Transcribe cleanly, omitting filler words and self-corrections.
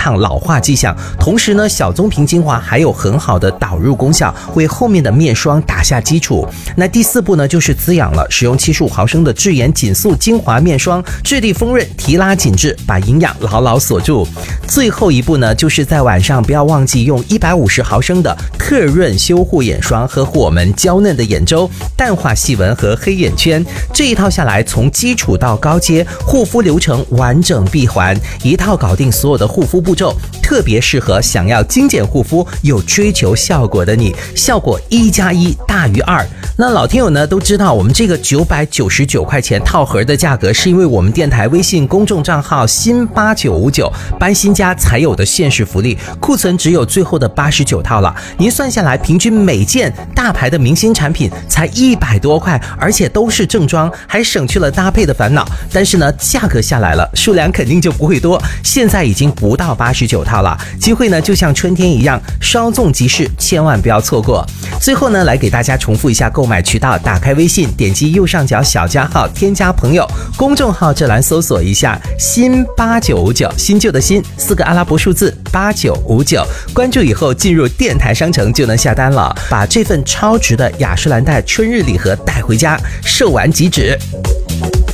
抗老化迹象。同时呢，小棕瓶精华还有很好的导入功效，为后面的面霜打下基础。那第4步呢，就是滋养了，使用75毫升的智妍紧塑精华面霜，质地丰润，提拉紧致，把营养牢牢锁住。最后一步呢，就是在晚上不要忘记用150毫升的特润修护眼霜，呵护我们娇嫩的眼周，淡化细纹和黑眼圈。这一套下来，从基础到高阶，护肤流程完整闭环，一套搞定所有的护肤步骤，特别适合想要精简护肤有追求效果的你，效果1+1大于2。那老听友呢都知道，我们这个999块钱套盒的价格，是因为我们电台微信公众账号新8959搬新家才有的限时福利，库存只有最后的89套了。您算下来，平均每件大牌的明星产品才100多块，而且都是正装，还省去了搭配的烦恼。但是呢，价格下来了，数量肯定就不会多，现在已经不到89套了。机会呢就像春天一样，稍纵即逝，千万不要错过。最后呢，来给大家重复一下购买渠道：打开微信，点击右上角小加号，添加朋友，公众号这栏搜索一下新8959，新旧的新，4个阿拉伯数字8959，关注以后进入电台商城就能下单了，把这份超值的雅诗兰黛春日礼盒带回家，售完即止。